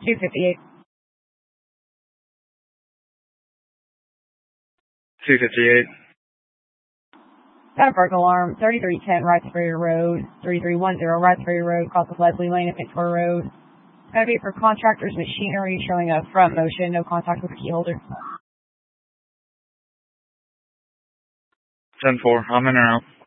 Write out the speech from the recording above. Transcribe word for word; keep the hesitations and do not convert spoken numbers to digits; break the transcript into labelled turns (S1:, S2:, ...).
S1: two fifty-eight.
S2: two fifty-eight.
S1: Got a burglar alarm, thirty-three ten Wright Ferry Road, thirty-three ten Wright Ferry Road, across of Leslie Lane at Victoria Road. It's going to be for contractors' machinery showing a front motion, no contact with the key holder.
S2: ten four, I'm in or out.